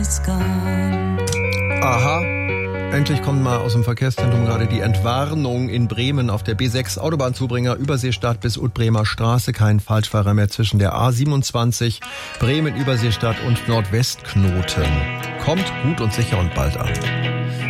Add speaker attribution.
Speaker 1: is gone.
Speaker 2: Aha. Endlich kommt mal aus dem Verkehrszentrum gerade die Entwarnung in Bremen auf der B6 Autobahnzubringer Überseestadt bis Utbremer Straße. Kein Falschfahrer mehr zwischen der A27 Bremen Überseestadt und Nordwestknoten. Kommt gut und sicher und bald an.